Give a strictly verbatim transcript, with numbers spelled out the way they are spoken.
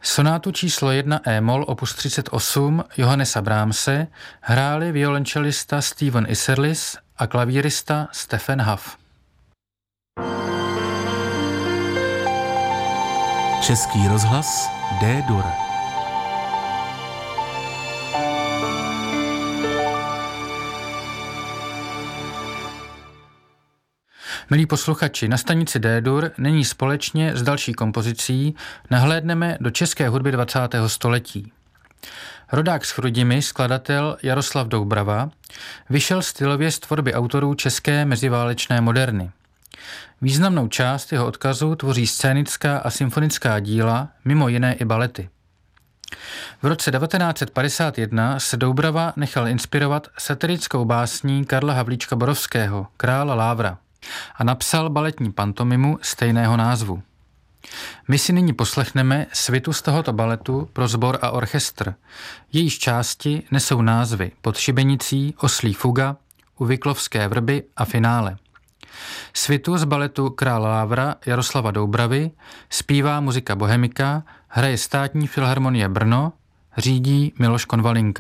Sonátu číslo jedna e-moll opus třicet osm Johannesa Brahmse hráli violončelista Steven Isserlis a klavírista Stefan Huff. Český rozhlas D-dur. Milí posluchači, na stanici D-dur nyní společně s další kompozicí nahlédneme do české hudby dvacátého století. Rodák z Chrudimi, skladatel Jaroslav Doubrava, vyšel stylově z tvorby autorů české meziválečné moderny. Významnou část jeho odkazu tvoří scénická a symfonická díla, mimo jiné i balety. V roce devatenáct set padesát jedna se Doubrava nechal inspirovat satirickou básní Karla Havlíčka Borovského, Krála Lávra, a napsal baletní pantomimu stejného názvu. My si nyní poslechneme svitu z tohoto baletu pro sbor a orchestr. Jejíž části nesou názvy Pod šibenicí, Oslí fuga, U Vyklovské vrby a finále. Svitu z baletu Král Lávra Jaroslava Doubravy zpívá Muzika Bohemika, hraje Státní filharmonie Brno, řídí Miloš Konvalinka.